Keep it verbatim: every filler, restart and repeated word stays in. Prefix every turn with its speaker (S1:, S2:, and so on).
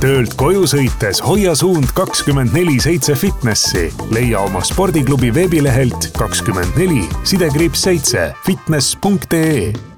S1: töölt koju sõites hoia suund kakskümmend neli seitse fitnessi. Leia oma spordiklubi veebilehelt kakskümmend neli sidekriips seitse fitness punkt ee.